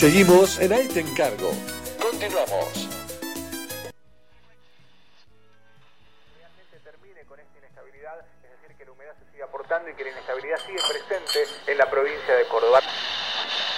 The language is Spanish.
Seguimos en Ahí Te Encargo. Continuamos. Termine con esta inestabilidad, es decir, que la humedad se sigue aportando y que la inestabilidad sigue presente en la provincia de Córdoba.